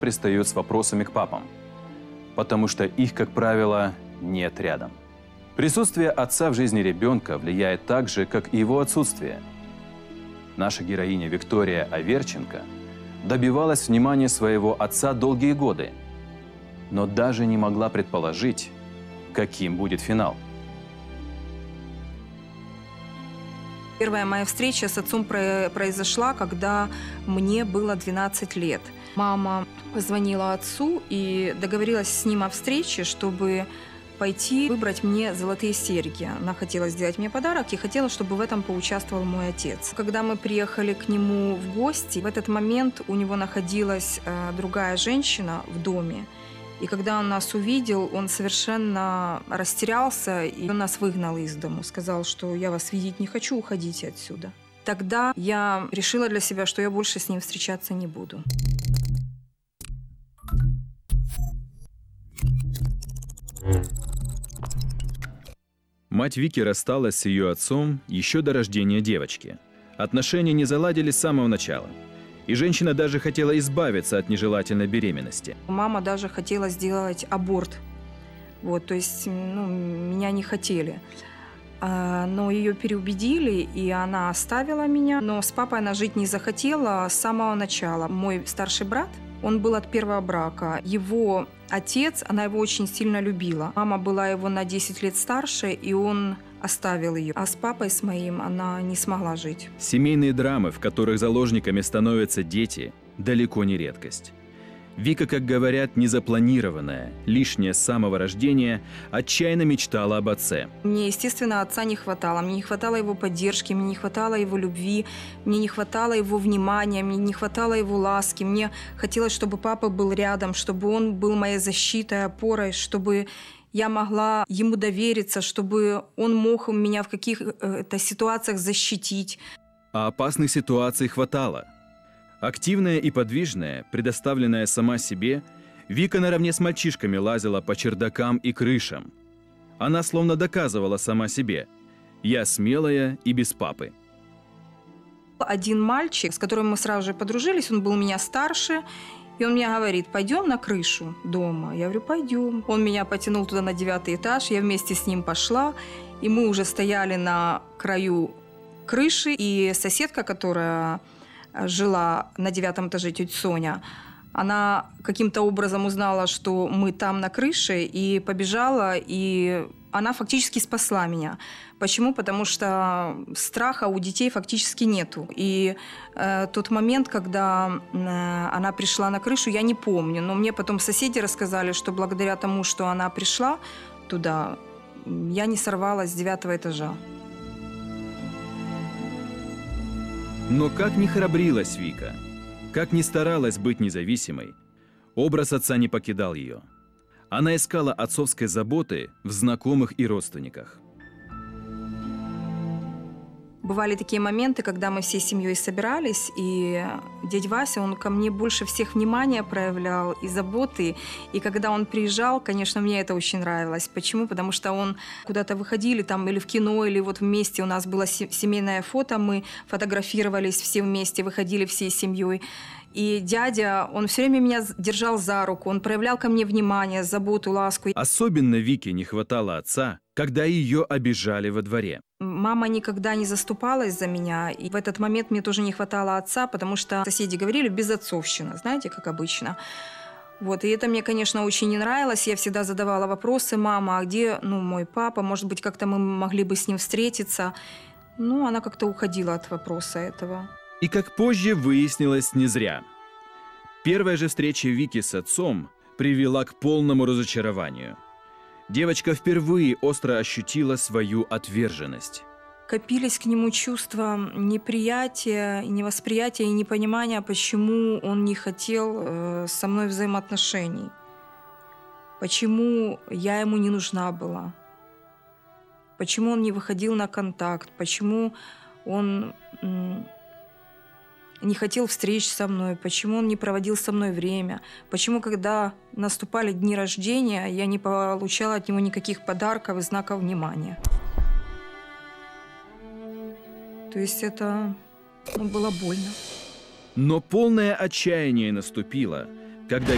пристают с вопросами к папам, потому что их, как правило, нет рядом. Присутствие отца в жизни ребенка влияет так же, как и его отсутствие. Наша героиня Виктория Аверченко добивалась внимания своего отца долгие годы, но даже не могла предположить, каким будет финал. Первая моя встреча с отцом произошла, когда мне было 12 лет. Мама позвонила отцу и договорилась с ним о встрече, чтобы пойти выбрать мне золотые серьги. Она хотела сделать мне подарок и хотела, чтобы в этом поучаствовал мой отец. Когда мы приехали к нему в гости, в этот момент у него находилась другая женщина в доме. И когда он нас увидел, он совершенно растерялся, и он нас выгнал из дому. Сказал, что я вас видеть не хочу, уходите отсюда. Тогда я решила для себя, что я больше с ним встречаться не буду. Мать Вики рассталась с ее отцом еще до рождения девочки. Отношения не заладились с самого начала. И женщина даже хотела избавиться от нежелательной беременности. Мама даже хотела сделать аборт. То есть меня не хотели. Но ее переубедили, и она оставила меня. Но с папой она жить не захотела с самого начала. Мой старший брат, он был от первого брака. Его отец, она его очень сильно любила. Мама была его на 10 лет старше, и он оставил ее. А с папой, с моим, она не смогла жить. Семейные драмы, в которых заложниками становятся дети, далеко не редкость. Вика, как говорят, незапланированная, лишняя с самого рождения, отчаянно мечтала об отце. Мне, естественно, отца не хватало. Мне не хватало его поддержки, мне не хватало его любви, мне не хватало его внимания, мне не хватало его ласки. Мне хотелось, чтобы папа был рядом, чтобы он был моей защитой, опорой, чтобы я могла ему довериться, чтобы он мог меня в каких-то ситуациях защитить. А опасных ситуаций хватало. Активная и подвижная, предоставленная сама себе, Вика наравне с мальчишками лазила по чердакам и крышам. Она словно доказывала сама себе: «Я смелая и без папы». Один мальчик, с которым мы сразу же подружились, он был меня старше, и он мне говорит: пойдем на крышу дома. Я говорю: пойдем. Он меня потянул туда на 9-й этаж, я вместе с ним пошла, и мы уже стояли на краю крыши, и соседка, которая жила на 9-м этаже, тетя Соня, она каким-то образом узнала, что мы там на крыше, и побежала, и она фактически спасла меня. Почему? Потому что страха у детей фактически нету. И тот момент, когда она пришла на крышу, я не помню. Но мне потом соседи рассказали, что благодаря тому, что она пришла туда, я не сорвалась с 9-го этажа. Но как ни храбрилась Вика, как ни старалась быть независимой, образ отца не покидал ее. Она искала отцовской заботы в знакомых и родственниках. Бывали такие моменты, когда мы всей семьей собирались, и дядя Вася, он ко мне больше всех внимания проявлял и заботы. И когда он приезжал, конечно, мне это очень нравилось. Почему? Потому что он куда-то выходили там или в кино, или вот вместе у нас было семейное фото, мы фотографировались все вместе, выходили всей семьей. И дядя, он все время меня держал за руку, он проявлял ко мне внимание, заботу, ласку. Особенно Вике не хватало отца, когда ее обижали во дворе. Мама никогда не заступалась за меня, и в этот момент мне тоже не хватало отца, потому что соседи говорили: безотцовщина, знаете, как обычно. И это мне, конечно, очень не нравилось. Я всегда задавала вопросы: мама, а где, мой папа? Может быть, как-то мы могли бы с ним встретиться? Она как-то уходила от вопроса этого. И как позже выяснилось, не зря. Первая же встреча Вики с отцом привела к полному разочарованию. Девочка впервые остро ощутила свою отверженность. Копились к нему чувства неприятия, невосприятия и непонимания, почему он не хотел со мной взаимоотношений. Почему я ему не нужна была. Почему он не выходил на контакт. Почему он не хотел встреч со мной, почему он не проводил со мной время, почему, когда наступали дни рождения, я не получала от него никаких подарков и знаков внимания. То есть это было больно. Но полное отчаяние наступило, когда